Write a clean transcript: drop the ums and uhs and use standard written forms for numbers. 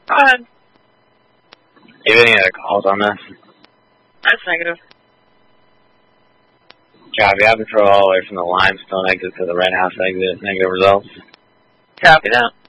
Go ahead. You have any other calls on this? That's negative. Copy. I'll control all the way from the limestone exit to the red house exit. Negative results. Copy that.